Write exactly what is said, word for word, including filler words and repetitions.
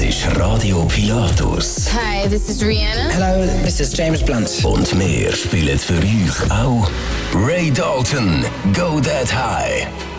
ist Radio Pilatus. Hi, this is Rihanna. Hello, this is James Blunt. Und wir spielen für euch auch Ray Dalton, Go That High.